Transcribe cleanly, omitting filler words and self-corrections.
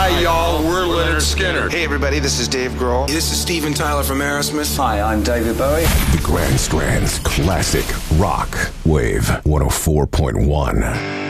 Hi, y'all. We're Lynyrd Skynyrd. Hey, everybody. This is Dave Grohl. This is Steven Tyler from Aerosmith. Hi, I'm David Bowie. The Grand Strand's classic rock wave 104.1.